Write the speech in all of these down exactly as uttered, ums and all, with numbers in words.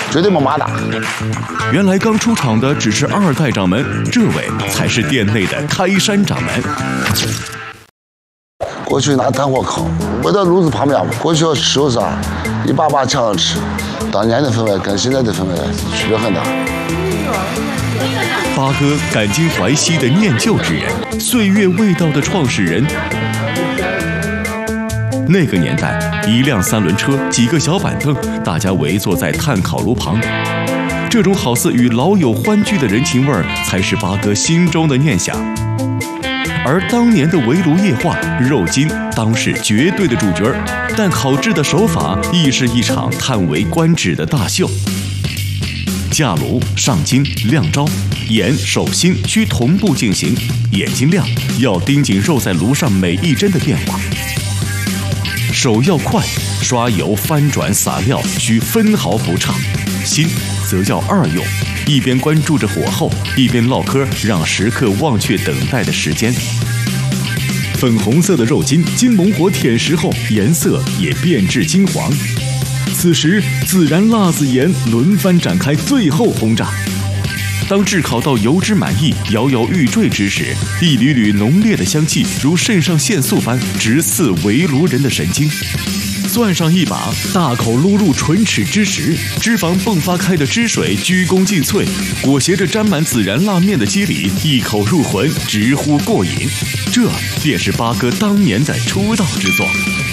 绝对没马大。 原来刚出场的只是二代掌门，这位才是店内的开山掌门。 过去拿炭火烤，围到炉子旁边嘛。过去要吃有啥，一把把抢着吃。当年的氛围跟现在的氛围区别很大。 八哥感今怀昔的念旧之人，岁月味道的创始人。那个年代，一辆三轮车，几个小板凳，大家围坐在炭烤炉旁，这种好似与老友欢聚的人情味儿，才是八哥心中的念想。而当年的围炉夜话，肉筋当是绝对的主角，但烤制的手法亦是一场叹为观止的大秀。架炉、上筋、亮招，眼、手、心需同步进行，眼睛亮，要盯紧肉在炉上每一帧的变化。手要快，刷油、翻转、撒料需分毫不差；心则要二用，一边关注着火候，一边唠嗑，让食客忘却等待的时间。粉红色的肉筋经猛火舔食后，颜色也变至金黄。此时，孜然、辣子、盐轮番展开最后轰炸。当炙烤到油脂满溢、摇摇欲坠之时，一缕缕浓烈的香气如肾上腺素般直刺围炉人的神经。攥上一把，大口撸入唇齿之时，脂肪迸发开的汁水鞠躬尽瘁，裹挟着沾满孜然辣面的肌理，一口入魂，直呼过瘾。这便是八哥当年的出道之作。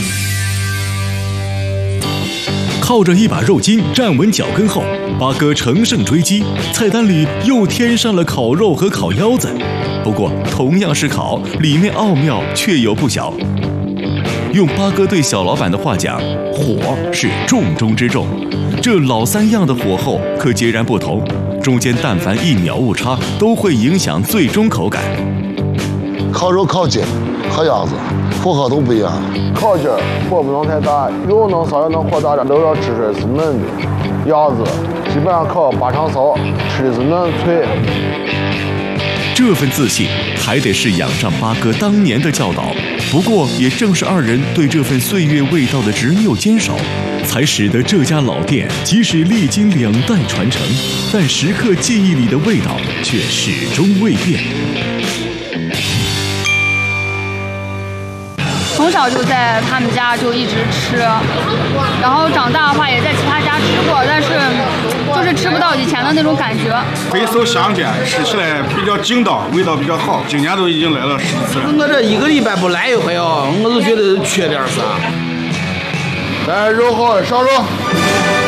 靠着一把肉筋站稳脚跟后，八哥乘胜追击，菜单里又添上了烤肉和烤腰子。不过同样是烤，里面奥妙却有不小。用八哥对小老板的话讲，火是重中之重，这老三样的火候可截然不同，中间但凡一秒误差，都会影响最终口感。 烤肉、烤筋、烤腰子，火候都不一样。 烤筋火不能太大，又能烧又能火大点，都要吃出来是嫩的。腰子基本上烤八成熟，吃的是嫩脆。 这份自信还得是仰仗八哥当年的教导。不过，也正是二人对这份岁月味道的执拗坚守，才使得这家老店即使历经两代传承，但食客记忆里的味道却始终未变。 从小就在他们家就一直吃，然后长大的话也在其他家吃过，但是就是吃不到以前的那种感觉。 回首相见，吃起来比较劲道，味道比较好。今年都已经来了十次了。 我这一个礼拜不来一回哦，我都觉得缺点啥。 来肉好，上肉。